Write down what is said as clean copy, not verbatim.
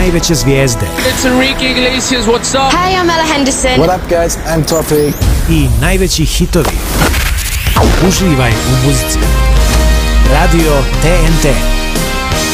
najveće zvijezde. It's Enrique Iglesias, what's up? Hey, I'm Ella Henderson. What up guys, I'm Toffee. I najveći hitovi. Uživaj u muzici. Radio TNT.